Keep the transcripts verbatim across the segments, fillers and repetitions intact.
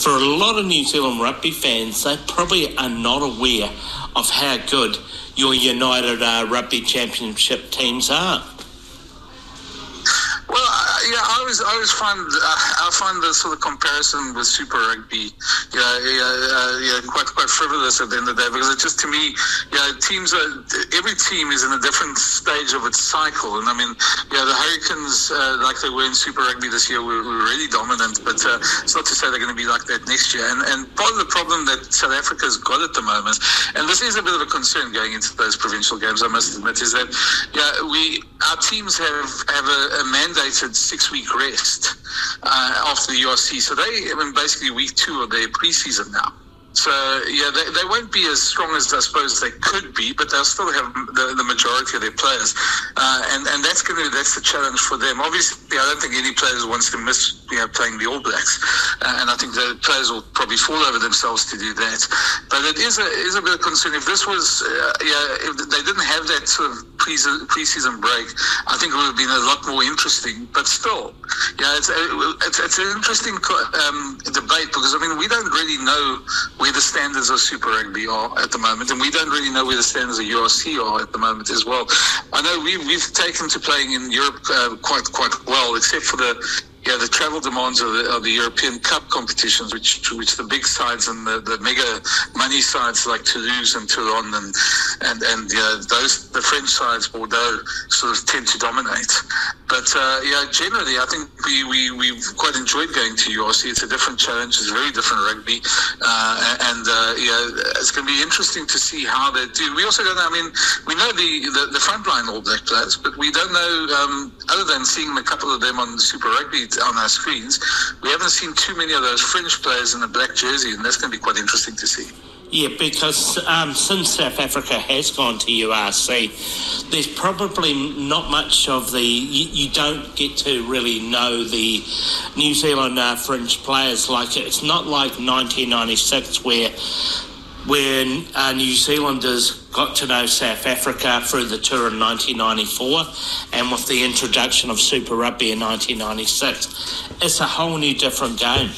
for a lot of New Zealand rugby fans, they probably are not aware of how good your United uh, Rugby Championship teams are. Well, uh, yeah, I always, I always find, uh, I find the sort of comparison with Super Rugby, yeah, yeah, uh, yeah, quite, quite frivolous at the end of the day, because it just, to me, yeah, teams are, every team is in a different stage of its cycle, and I mean, yeah, the Hurricanes, uh, like they were in Super Rugby this year, were, were really dominant, but uh, it's not to say they're going to be like that next year, and, and part of the problem that South Africa's got at the moment, and this is a bit of a concern going into those provincial games, I must admit, is that, yeah, we, our teams have, have a, a mandated six-week rest uh, after the U R C. So they, I mean, basically week two of their preseason now. So, yeah, they, they won't be as strong as I suppose they could be, but they'll still have the, the majority of their players. Uh, and, and that's going to that's the challenge for them. Obviously, I don't think any players wants to miss you know, playing the All Blacks. Uh, and I think the players will probably fall over themselves to do that. But it is a, is a bit of concern. If this was, uh, yeah, if they didn't have that sort of pre-season break, I think it would have been a lot more interesting. But still, yeah, it's, it's, it's an interesting um, debate because, I mean, we don't really know where the standards of Super Rugby are at the moment, and we don't really know where the standards of U R C are at the moment as well. I know we, we've taken to playing in Europe uh, quite quite well, except for the yeah the travel demands of the, of the European Cup competitions, which which the big sides and the, the mega money sides like Toulouse and Toulon and and and yeah, those the French sides, Bordeaux, sort of tend to dominate. But uh, yeah, generally, I think we, we, we've quite enjoyed going to U R C. It's a different challenge. It's very different rugby. Uh, and uh, yeah, it's going to be interesting to see how they do. We also don't know, I mean, we know the, the, the frontline All Black players, but we don't know, um, other than seeing a couple of them on Super Rugby on our screens, we haven't seen too many of those fringe players in a black jersey, and that's going to be quite interesting to see. Yeah, because um, since South Africa has gone to U R C, there's probably not much of the... You, you don't get to really know the New Zealand uh, fringe players. Like, it's not like nineteen ninety-six where, where uh, New Zealanders got to know South Africa through the tour in nineteen ninety-four, and with the introduction of Super Rugby in nineteen ninety-six. It's a whole new different game.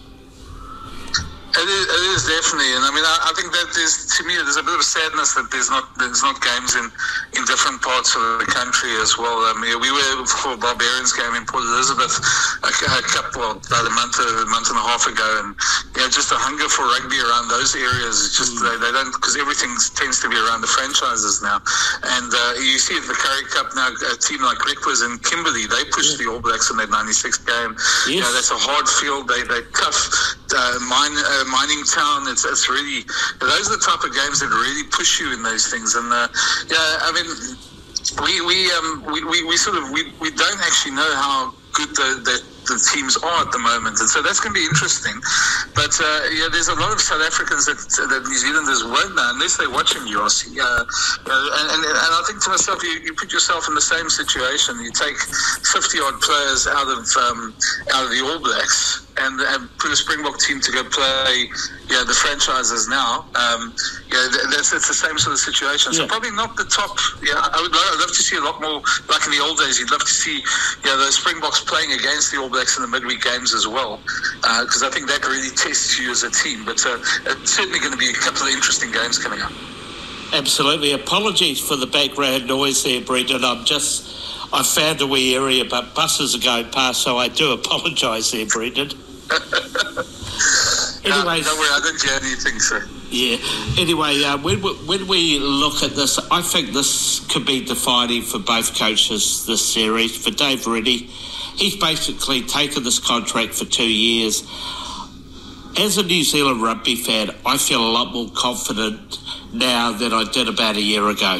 It is, it is definitely, and I mean, I, I think that there's, to me, there's a bit of sadness that there's not there's not games in, in different parts of the country as well. I mean, we were for a Barbarians game in Port Elizabeth a, a couple, well, about a month, a month and a half ago, and yeah, just a hunger for rugby around those areas. It's just mm. they, they don't, because everything tends to be around the franchises now, and uh, you see at the Currie Cup now, a team like Rick was in Kimberley, they pushed yeah. the All Blacks in that ninety-six game. Yes. You know, that's a hard field. They they cuff uh, mine. Uh, mining town. It's it's really, those are the type of games that really push you in those things. And uh, yeah, I mean, we we um we, we, we sort of we, we don't actually know how good the, the the teams are at the moment, and so that's going to be interesting. But uh, yeah, there's a lot of South Africans that that New Zealanders won't know unless they're watching U R C. Uh, and, and and I think to myself, you, you put yourself in the same situation. You take fifty odd players out of um, out of the All Blacks and, and put a Springbok team to go play, yeah, the franchises now. Um, yeah, that's it's the same sort of situation. So yeah. Probably not the top. Yeah, I would love, I'd love to see a lot more like in the old days. You'd love to see, yeah, those Springboks playing against the All Blacks in the midweek games as well, because uh, I think that really tests you as a team. But uh, it's certainly going to be a couple of interesting games coming up. Absolutely. Apologies for the background noise there, Brendan. I'm just, I found a wee area, but buses are going past, so I do apologise there, Brendan. Anyways, no, don't worry, I didn't hear anything, sir. Yeah. Anyway, uh, when, we, when we look at this, I think this could be defining for both coaches this series. For Dave Rennie, he's basically taken this contract for two years. As a New Zealand rugby fan, I feel a lot more confident now than I did about a year ago.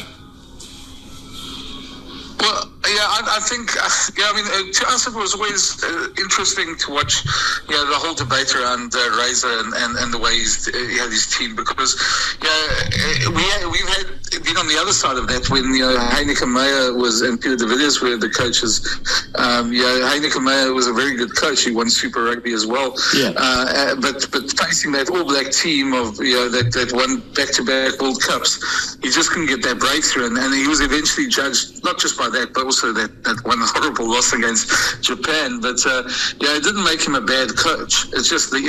Well, yeah, I, I think, uh, yeah, I mean, uh, to us it was always uh, interesting to watch, yeah, the whole debate around uh, Razor and, and, and the way he's, uh, he had his team, because, yeah, we, we've had been on the other side of that when, you know, Heineken Meyer was, and Peter de Villiers were the coaches. Um, yeah, Heineken Meyer was a very good coach. He won Super Rugby as well. Yeah. Uh, but but facing that All Black team of, you know, that, that won back-to-back World Cups, he just couldn't get that breakthrough, and, and he was eventually judged, not just by that, but also that, that one horrible loss against Japan. But uh, yeah, it didn't make him a bad coach. It's just the